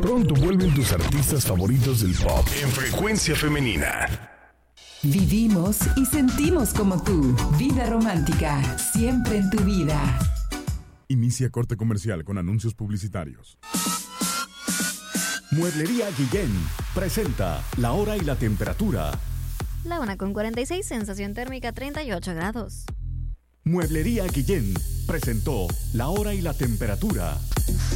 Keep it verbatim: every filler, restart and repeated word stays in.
Pronto vuelven tus artistas favoritos del pop en Frecuencia Femenina. Vivimos y sentimos como tú. Vida romántica, siempre en tu vida. Inicia corte comercial con anuncios publicitarios. Mueblería Guillén presenta la hora y la temperatura. La una con cuarenta y seis, sensación térmica treinta y ocho grados. Mueblería Guillén presentó la hora y la temperatura.